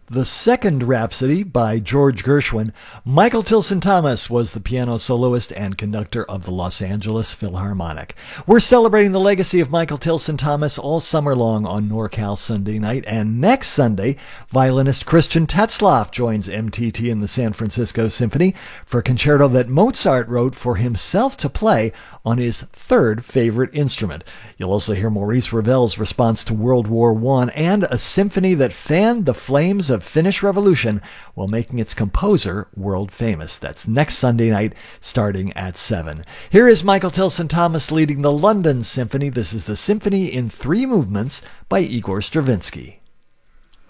The second Rhapsody by George Gershwin. Michael Tilson Thomas was the piano soloist and conductor of the Los Angeles Philharmonic. We're celebrating the legacy of Michael Tilson Thomas all summer long on NorCal Sunday Night, and next Sunday, violinist Christian Tetzlaff joins MTT in the San Francisco Symphony for a concerto that Mozart wrote for himself to play on his third favorite instrument. You'll also hear Maurice Ravel's response to World War I and a symphony that fanned the flames of Finnish Revolution while making its composer world famous. That's next Sunday night starting at 7. Here is Michael Tilson Thomas leading the London Symphony. This is the Symphony in 3 movements by Igor Stravinsky.